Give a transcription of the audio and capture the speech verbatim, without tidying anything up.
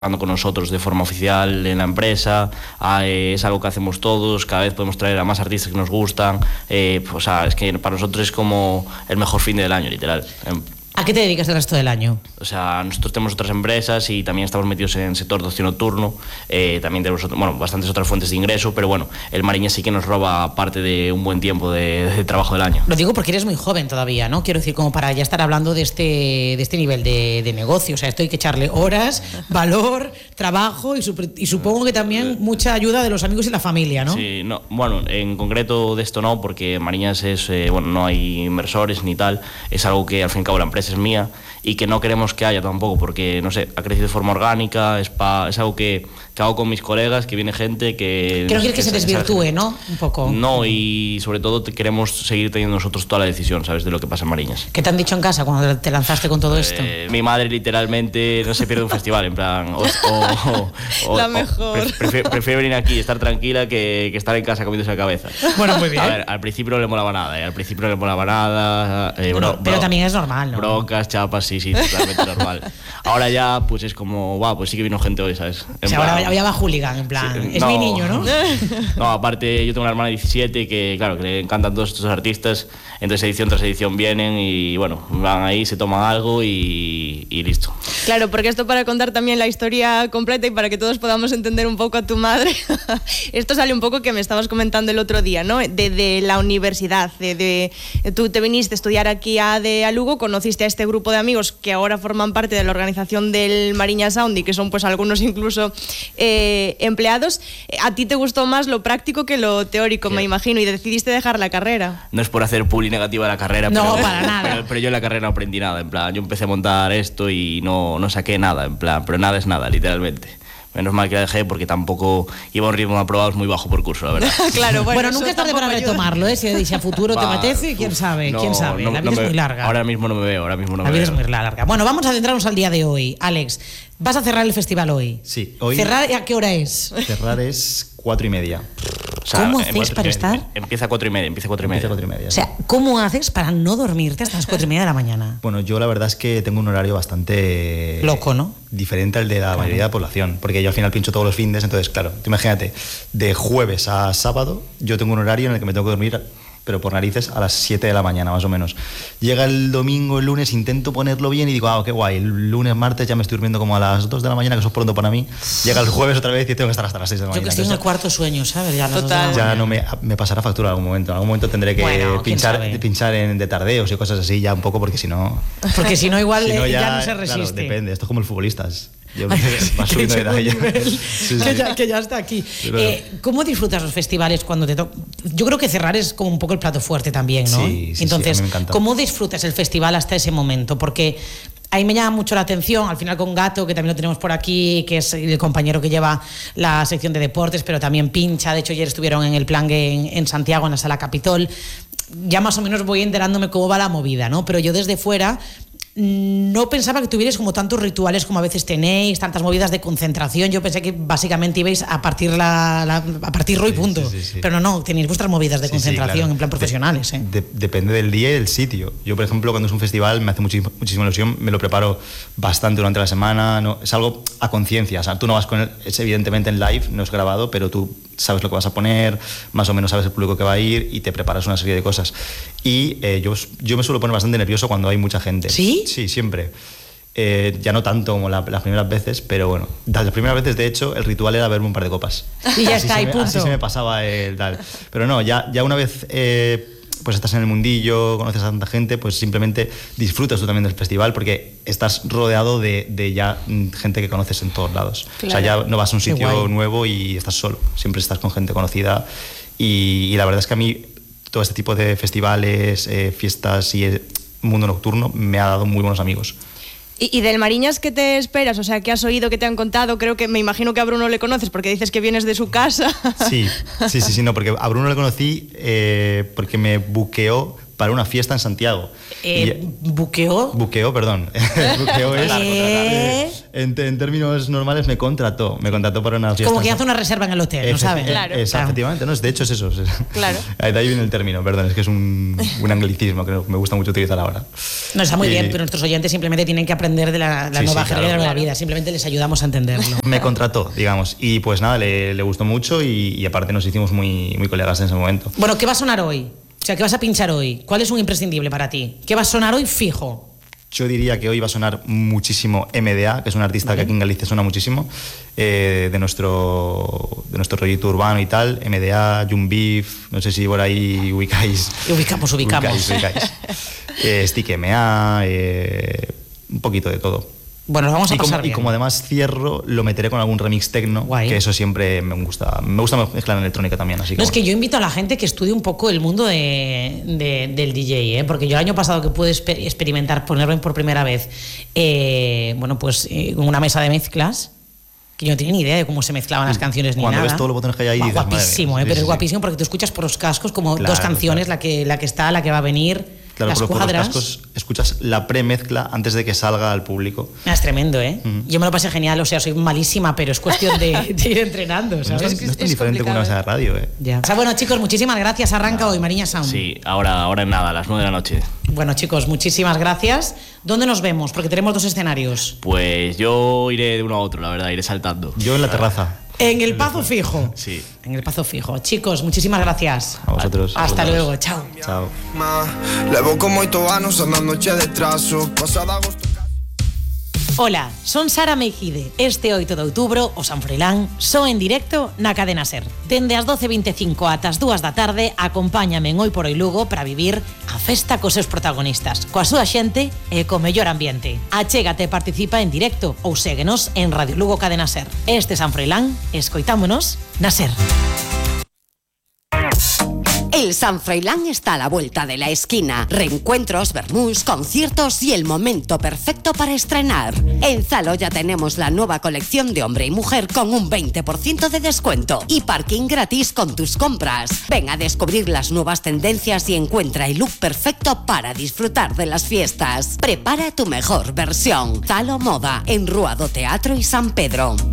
con nosotros de forma oficial en la empresa, eh, es algo que hacemos todos, cada vez podemos traer a más artistas que nos gustan, eh, o sea, es que para nosotros es como el mejor fin del año, literal. ¿A qué te dedicas el resto del año? O sea, nosotros tenemos otras empresas y también estamos metidos en el sector de ocio nocturno, eh, también tenemos bueno, bastantes otras fuentes de ingreso, pero bueno, el Mariñas sí que nos roba parte de un buen tiempo de, de trabajo del año. Lo digo porque eres muy joven todavía, ¿no? Quiero decir, como para ya estar hablando de este, de este nivel de, de negocio, o sea, esto hay que echarle horas, valor, trabajo y, su, y supongo que también mucha ayuda de los amigos y la familia, ¿no? Sí, no, bueno, en concreto de esto no, porque Mariñas es, eh, bueno, no hay inversores ni tal, es algo que al fin y al cabo la empresa es mía y que no queremos que haya tampoco, porque, no sé, ha crecido de forma orgánica, es, pa, es algo que, que hago con mis colegas, que viene gente que... Que no quiere que, que se desvirtúe, ¿no? Un poco. No, y sobre todo te queremos seguir teniendo nosotros toda la decisión, ¿sabes?, de lo que pasa en Mariñas. ¿Qué te han dicho en casa cuando te lanzaste con todo esto? Eh, mi madre literalmente no se pierde un festival, en plan... O, o, o, la mejor. O, prefiere, prefiere venir aquí y estar tranquila que, que estar en casa comiéndose la cabeza. Bueno, muy bien. A ver, al principio no le molaba nada, ¿eh? Al principio no le molaba nada... Eh, bueno, bro, pero bro, también es normal, ¿no? Broncas, chapas, sí, sí, totalmente normal. Ahora ya, pues es como, guau, pues sí que vino gente hoy, ¿sabes? En o sea, plan, ahora ya va hooligan, en plan, sí, es no, mi niño, ¿no? No, aparte yo tengo una hermana de diecisiete que, claro, que le encantan todos estos artistas, entonces edición tras edición vienen y, bueno, van ahí, se toman algo y, y listo. Claro, porque esto para contar también la historia completa y para que todos podamos entender un poco a tu madre, esto sale un poco que me estabas comentando el otro día, ¿no? De, de la universidad, de, de, tú te viniste a estudiar aquí a, de, a Lugo, conociste a este grupo de amigos que ahora forman parte de la organización del Mariñas Sound y que son pues algunos incluso eh, empleados. ¿A ti te gustó más lo práctico que lo teórico, sí, me imagino, y decidiste dejar la carrera? No es por hacer publi negativa de la carrera, no, pero, para nada. Pero, pero yo en la carrera no aprendí nada, en plan, yo empecé a montar esto y no, no saqué nada, en plan, pero nada es nada, literalmente. Menos mal que la dejé porque tampoco iba a un ritmo de aprobados muy bajo por curso, la verdad. Claro, bueno, bueno, nunca es tarde para retomarlo, ¿eh? Si, si a futuro Va, te apetece, quién sabe, no, quién sabe. No, la vida no es me, muy larga. Ahora mismo no me veo, ahora mismo no la me veo. La vida es muy larga. Bueno, vamos a adentrarnos al día de hoy. Alex, ¿vas a cerrar el festival hoy? Sí, hoy... ¿Cerrar a qué hora es? Cerrar es cuatro y media. O sea, ¿cómo hacéis para estar? Empieza a cuatro y media, empieza a cuatro y media. Empieza a cuatro y media. O sea, ¿cómo haces para no dormirte hasta las cuatro y media de la mañana? Bueno, yo la verdad es que tengo un horario bastante... loco, ¿no? Diferente al de la claro. mayoría de la población, porque yo al final pincho todos los fines, entonces, claro, tú imagínate, de jueves a sábado yo tengo un horario en el que me tengo que dormir, pero por narices, a las siete de la mañana, más o menos. Llega el domingo, el lunes, intento ponerlo bien y digo, ah, qué guay, el lunes, martes ya me estoy durmiendo como a las dos de la mañana, que eso es pronto para mí. Llega el jueves otra vez y tengo que estar hasta las seis de la mañana. Yo que estoy en el cuarto sueño, ¿sabes? Ya, Total. ya no me, me pasará factura en algún momento. En algún momento tendré que bueno, pinchar, pinchar en de tardeos y cosas así ya un poco, porque si no... Porque si no igual si no, ya, ya no se resiste. Claro, depende, esto es como el futbolistas. Yo más subiendo de edad ya. Sí, sí. Que, ya, que ya está aquí. Eh, ¿Cómo disfrutas los festivales cuando te toca? Yo creo que cerrar es como un poco el plato fuerte también, ¿no? Sí, sí, Entonces, sí, a mí me encanta. ¿cómo disfrutas el festival hasta ese momento? Porque ahí me llama mucho la atención, al final con Gato, que también lo tenemos por aquí, que es el compañero que lleva la sección de deportes, pero también pincha. De hecho, ayer estuvieron en el Plan en, en Santiago, en la Sala Capitol. Ya más o menos voy enterándome cómo va la movida, ¿no? Pero yo desde fuera no pensaba que tuvierais como tantos rituales como a veces tenéis, tantas movidas de concentración. Yo pensé que básicamente ibais a partir la, la a partirlo y punto. Sí, sí, sí. Pero no, tenéis vuestras movidas de sí, concentración, sí, claro, en plan profesionales. De, ¿eh? de, depende del día y del sitio. Yo, por ejemplo, cuando es un festival me hace muchísima, muchísima ilusión, me lo preparo bastante durante la semana. No, es algo a conciencia. O sea, tú no vas con él, es evidentemente en live, no es grabado, pero tú sabes lo que vas a poner, más o menos sabes el público que va a ir y te preparas una serie de cosas. Y eh, yo, yo me suelo poner bastante nervioso cuando hay mucha gente. ¿Sí? Sí, siempre. Eh, ya no tanto como la, las primeras veces, pero bueno, las primeras veces, de hecho, el ritual era beberme un par de copas. Y ya está, y punto. Así se me pasaba el tal. Pero no, ya, ya una vez eh, pues estás en el mundillo, conoces a tanta gente, pues simplemente disfrutas tú también del festival porque estás rodeado de, de ya gente que conoces en todos lados. Claro. O sea, ya no vas a un sitio nuevo y estás solo, siempre estás con gente conocida y, y la verdad es que a mí todo este tipo de festivales, eh, fiestas y el mundo nocturno me ha dado muy buenos amigos. ¿Y, y del Mariñas qué te esperas? O sea, ¿qué has oído, qué te han contado? Creo que me imagino que a Bruno le conoces porque dices que vienes de su casa. Sí, sí, sí, sí no, porque a Bruno le conocí eh, porque me buqueó para una fiesta en Santiago. Eh, ¿Buqueó? Buqueó, perdón. Buqueó es... ¿Eh? En, en términos normales me contrató. Me contrató para una fiesta. Como que hace una reserva en el hotel, ¿no Efe- saben? Claro. Es, efectivamente, no, de hecho es eso. Es, Claro. De ahí viene el término, perdón, es que es un, un anglicismo que me gusta mucho utilizar ahora. No, está muy Y- bien, pero nuestros oyentes simplemente tienen que aprender de la, la Sí, nueva sí, jerga claro. de la vida. Simplemente les ayudamos a entenderlo. Me contrató, digamos, y pues nada, le, le gustó mucho y, y aparte nos hicimos muy, muy colegas en ese momento. Bueno, ¿qué va a sonar hoy? O sea, ¿qué vas a pinchar hoy? ¿Cuál es un imprescindible para ti? ¿Qué va a sonar hoy fijo? Yo diría que hoy va a sonar muchísimo M D A, que es un artista Vale. que aquí en Galicia suena muchísimo, eh, de, nuestro, de nuestro rollito urbano y tal. M D A, Young Beef, no sé si por ahí ubicáis. Ubicamos, ubicamos. Ubicáis, ubicáis. eh, Stick M A, eh, un poquito de todo. Bueno, nos vamos a Y como, pasar y bien. como además cierro, lo meteré con algún remix techno, Guay. que eso siempre me gusta. Me gusta mezclar en electrónica también, así No, es como- que yo invito a la gente que estudie un poco el mundo de, de- del D J, ¿eh? Porque yo el año pasado que pude exper- experimentar, ponerlo por primera vez, eh, bueno, pues eh, con una mesa de mezclas, que yo no tenía ni idea de cómo se mezclaban las canciones ni Cuando nada. ves todos los botones que hay ahí, Guau, dices, madre guapísimo, mía. ¿eh? Sí, Pero sí, es sí. guapísimo porque tú escuchas por los cascos como Claro, dos canciones, claro. la, que, la que está, la que va a venir, Claro, las por, por los cuadras. cascos escuchas la premezcla antes de que salga al público. Ah, es tremendo, ¿eh? Yo me lo pasé genial, o sea, soy malísima, pero es cuestión de, de ir entrenando, No es, ¿sabes? tan- que no es es- tan es diferente que una mesa de radio, ¿eh? Ya. O sea, bueno, chicos, muchísimas gracias. Arranca hoy Mariña Sound. Sí, ahora, ahora en nada, a las nueve de la noche. Bueno, chicos, muchísimas gracias. ¿Dónde nos vemos? Porque tenemos dos escenarios. Pues yo iré de uno a otro, la verdad, iré saltando. Yo en la terraza. En el Pazo Fijo. Sí. En el Pazo Fijo. Chicos, muchísimas gracias. A vosotros. Hasta A vosotros. luego. Chao. Chao. Ma, levo con moito anos andando che de trazo. Pasada agosto. Hola, son Sara Meijide. Este oito de outubro, o San Froilán, só en directo na Cadena Ser. Dende as doce e veinticinco ata as dúas da tarde, acompáñame en Hoy por Hoy Lugo para vivir a festa cos seus protagonistas, coa súa xente e co mellor ambiente. Achégate e participa en directo ou séguenos en Radio Lugo Cadena Ser. Este San Froilán, escoitámonos na Ser. El San Froilán está a la vuelta de la esquina. Reencuentros, vermús, conciertos y el momento perfecto para estrenar. En Zaloya tenemos la nueva colección de hombre y mujer con un veinte por ciento de descuento y parking gratis con tus compras. Ven a descubrir las nuevas tendencias y encuentra el look perfecto para disfrutar de las fiestas. Prepara tu mejor versión. Zalo Moda, en Rúa do Teatro y San Pedro.